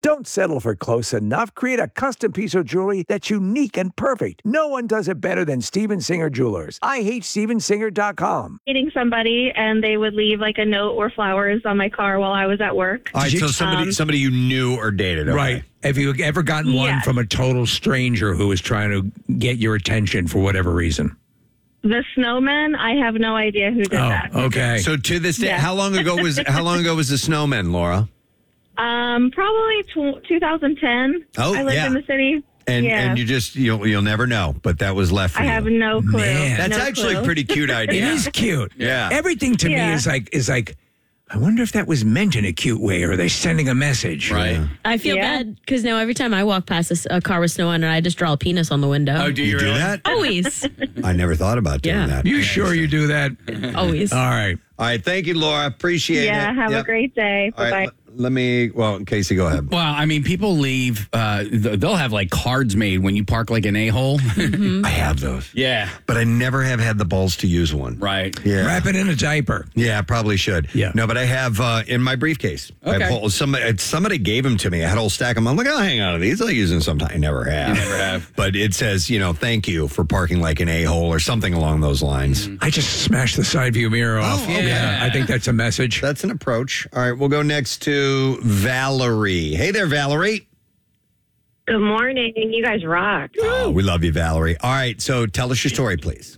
Don't settle for close enough. Create a custom piece of jewelry that's unique and perfect. No one does it better than Steven Singer Jewelers. IHateStevenSinger.com. Dating somebody, and they would leave like a note or flowers on my car while I was at work. All right, so somebody you knew or dated. Okay. Right. Have you ever gotten one from a total stranger who was trying to get your attention for whatever reason? The snowman, I have no idea who did that. Okay. So to this day, how long ago was the snowman, Laura? Probably 2010. Oh, I lived in the city. And you'll never know, but that was left for you. I have no clue. Man. That's actually a pretty cute idea. It is cute. Yeah. Everything to me is like, I wonder if that was meant in a cute way, or are they sending a message? Right. Yeah. I feel bad because now every time I walk past a car with snow on it, I just draw a penis on the window. Oh, do you really? that? Always. I never thought about doing that. You sure you do that? Always. All right. All right. Thank you, Laura. Appreciate it. Yeah, have a great day. All Bye-bye. right. Casey, go ahead. Well, I mean, people leave, they'll have like cards made when you park like an a-hole. I have those. Yeah. But I never have had the balls to use one. Right. Yeah. Wrap it in a diaper. Yeah, I probably should. Yeah. No, but I have in my briefcase. Okay. Somebody gave them to me. I had a whole stack of them. I'm like, I'll hang on to these. I'll use them sometime. I never have. You never have. But it says, thank you for parking like an a-hole or something along those lines. I just smashed the side view mirror off. okay. Yeah, I think that's a message. That's an approach. All right, we'll go next to Valerie. Hey there, Valerie. Good morning. You guys rock. Oh, we love you, Valerie. All right, so tell us your story, please.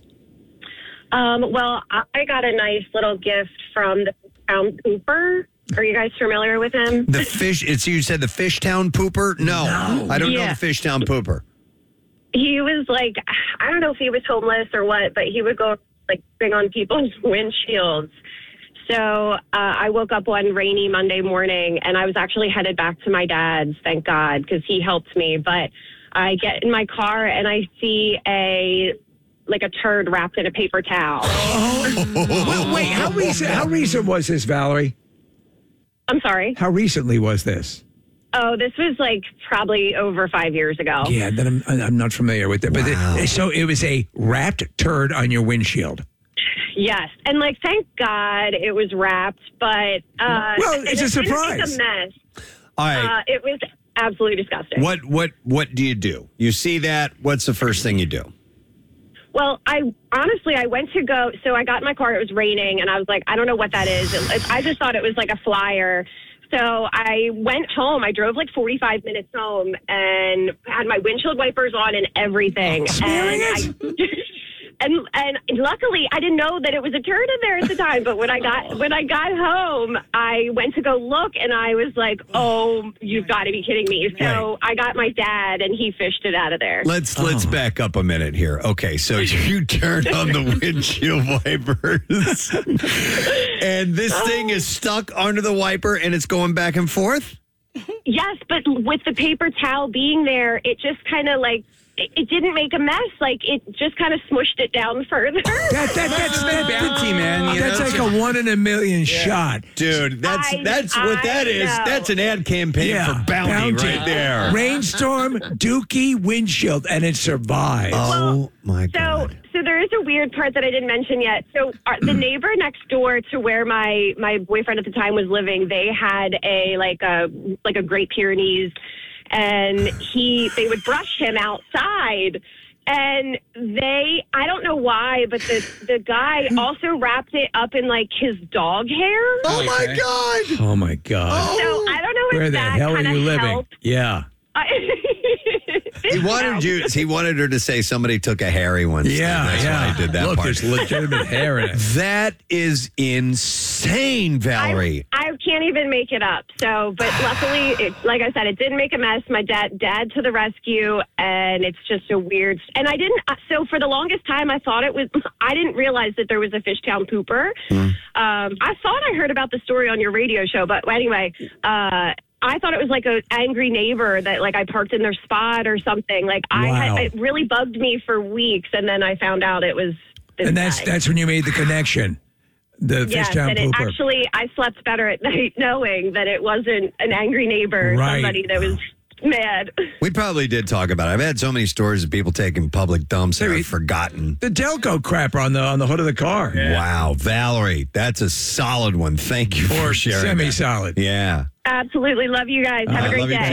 Well, I got a nice little gift from the town pooper. Are you guys familiar with him? The fish, you said the Fishtown pooper? No. I don't know the Fishtown pooper. He was like, I don't know if he was homeless or what, but he would go like bang on people's windshields. So I woke up one rainy Monday morning, and I was actually headed back to my dad's, thank God, because he helped me. But I get in my car, and I see a turd wrapped in a paper towel. Well, wait, how recent was this, Valerie? I'm sorry? How recently was this? Oh, this was like probably over 5 years ago. Yeah, then I'm not familiar with it. Wow. But so it was a wrapped turd on your windshield. Yes, and thank God it was wrapped, but it's a surprise. It was a mess. All right. It was absolutely disgusting. What do you do? You see that? What's the first thing you do? Well, I went to go. So I got in my car. It was raining, and I was like, I don't know what that is. I just thought it was like a flyer. So I went home. I drove like 45 minutes home and had my windshield wipers on and everything. And luckily, I didn't know that it was a turd in there at the time. But when I got home, I went to go look, and I was like, "Oh, you've got to be kidding me!" So I got my dad, and he fished it out of there. Let's back up a minute here. Okay, so you turned on the windshield wipers, and this thing is stuck under the wiper, and it's going back and forth. Yes, but with the paper towel being there, it just kind of it didn't make a mess. Like, it just kind of smushed it down further. That's bounty, man. That's like a 1 in a million shot. Dude, that's what that is. know. That's an ad campaign for bounty right there. Rainstorm, Dookie, windshield, and it survived. Oh, my God. So there is a weird part that I didn't mention yet. So the neighbor next door to where my boyfriend at the time was living, they had a Great Pyrenees, and they would brush him outside. And I don't know why, but the guy also wrapped it up in like his dog hair. Oh my God! Oh my God! So I don't know if Where the that hell are kind you of living? helped. Yeah. He wanted her to say somebody took a Harry once. That's why I did that Look, part. there's legitimate hair in it. That is insane, Valerie. I can't even make it up. So, but luckily, like I said, it didn't make a mess. My dad to the rescue, and it's just a weird. And I didn't. So for the longest time, I thought it was. I didn't realize that there was a Fishtown pooper. I thought I heard about the story on your radio show, but anyway. I thought it was like an angry neighbor that like I parked in their spot or something. Like it really bugged me for weeks, and then I found out it was this And guy. that's when you made the connection. The Fishtown and pooper. I slept better at night knowing that it wasn't an angry neighbor, Right. somebody that was mad. We probably did talk about it. I've had so many stories of people taking public dumps that I've forgotten. The Delco crapper on the hood of the car. Wow, Valerie, that's a solid one. Thank you for sharing. Semi-solid. Yeah. Absolutely. Love you guys. Have a great love you day.